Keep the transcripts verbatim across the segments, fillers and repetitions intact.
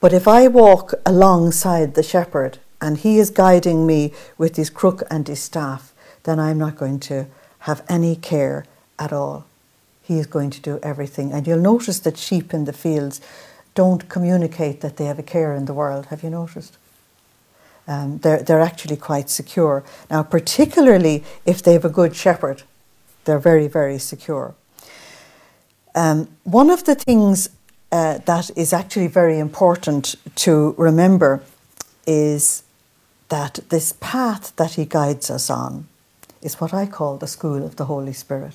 But if I walk alongside the shepherd and he is guiding me with his crook and his staff, then I'm not going to have any care at all. He is going to do everything. And you'll notice that sheep in the fields don't communicate that they have a care in the world. Have you noticed? Um, they're, they're actually quite secure. Now, particularly if they have a good shepherd, they're very, very secure. Um, one of the things uh, that is actually very important to remember is that this path that he guides us on is what I call the school of the Holy Spirit.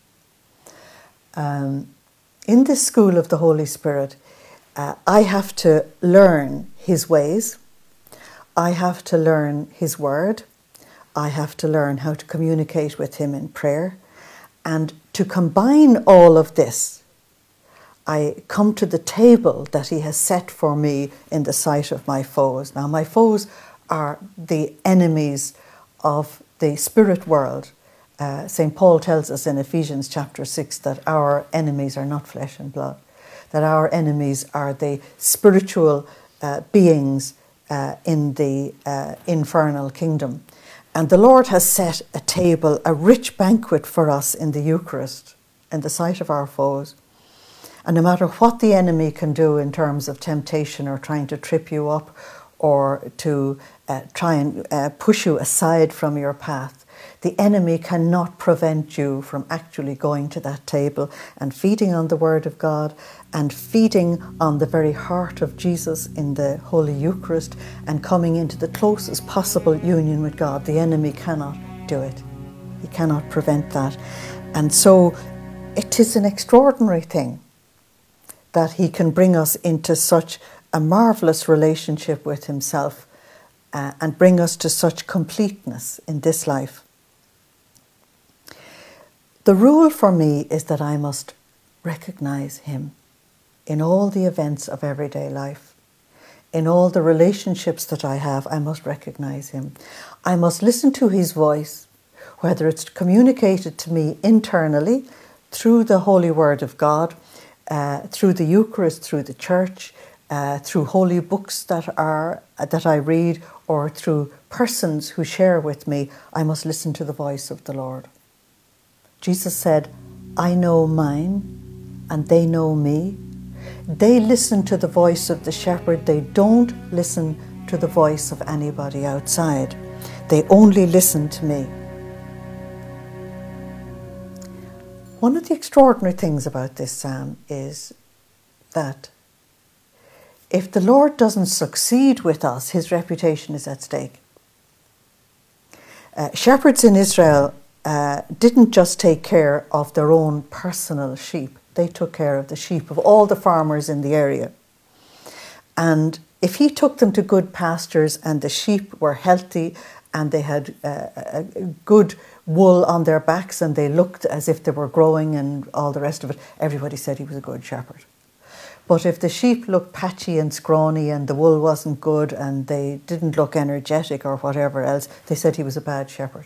Um, in this school of the Holy Spirit, uh, I have to learn his ways. I have to learn his word. I have to learn how to communicate with him in prayer. And to combine all of this, I come to the table that he has set for me in the sight of my foes. Now, my foes are the enemies of the spirit world. Uh, Saint Paul tells us in Ephesians chapter six that our enemies are not flesh and blood, that our enemies are the spiritual uh, beings uh, in the uh, infernal kingdom. And the Lord has set a table, a rich banquet for us in the Eucharist, in the sight of our foes. And no matter what the enemy can do in terms of temptation or trying to trip you up or to uh, try and uh, push you aside from your path, the enemy cannot prevent you from actually going to that table and feeding on the Word of God and feeding on the very heart of Jesus in the Holy Eucharist and coming into the closest possible union with God. The enemy cannot do it. He cannot prevent that. And so it is an extraordinary thing that he can bring us into such a marvellous relationship with himself uh, and bring us to such completeness in this life. The rule for me is that I must recognise him in all the events of everyday life. In all the relationships that I have, I must recognise him. I must listen to his voice, whether it's communicated to me internally through the Holy Word of God, uh, through the Eucharist, through the Church, uh, through holy books that are that I read, or through persons who share with me. I must listen to the voice of the Lord. Jesus said, I know mine and they know me. They listen to the voice of the shepherd. They don't listen to the voice of anybody outside. They only listen to me. One of the extraordinary things about this psalm is that if the Lord doesn't succeed with us, his reputation is at stake. Uh, shepherds in Israel uh, didn't just take care of their own personal sheep. They took care of the sheep of all the farmers in the area. And if he took them to good pastures and the sheep were healthy and they had uh, a good wool on their backs and they looked as if they were growing and all the rest of it, everybody said he was a good shepherd. But if the sheep looked patchy and scrawny and the wool wasn't good and they didn't look energetic or whatever else, they said he was a bad shepherd.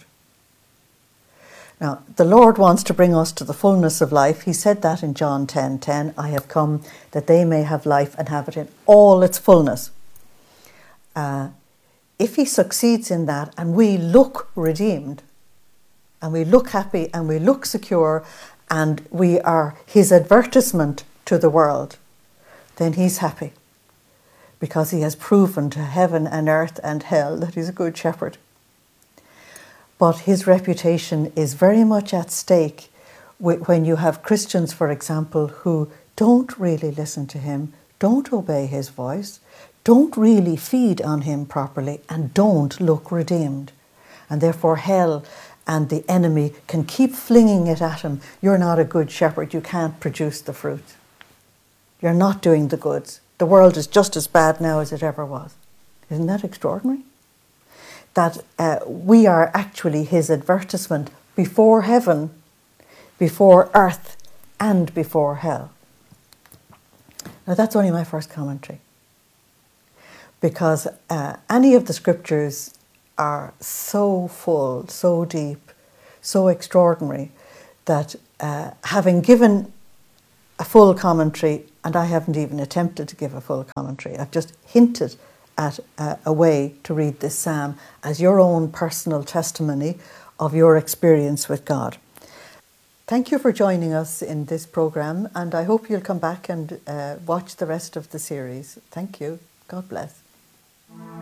Now, the Lord wants to bring us to the fullness of life. He said that in John ten ten, I have come that they may have life and have it in all its fullness. Uh, if he succeeds in that and we look redeemed and we look happy and we look secure and we are his advertisement to the world, then he's happy because he has proven to heaven and earth and hell that he's a good shepherd. But his reputation is very much at stake when you have Christians, for example, who don't really listen to him, don't obey his voice, don't really feed on him properly, and don't look redeemed. And therefore hell and the enemy can keep flinging it at him. You're not a good shepherd. You can't produce the fruit. You're not doing the goods. The world is just as bad now as it ever was. Isn't that extraordinary? That uh, we are actually his advertisement before heaven, before earth, and before hell. Now that's only my first commentary, because uh, any of the scriptures are so full, so deep, so extraordinary, that uh, having given a full commentary, and I haven't even attempted to give a full commentary. I've just hinted at a, a way to read this psalm as your own personal testimony of your experience with God. Thank you for joining us in this programme, and I hope you'll come back and uh, watch the rest of the series. Thank you. God bless.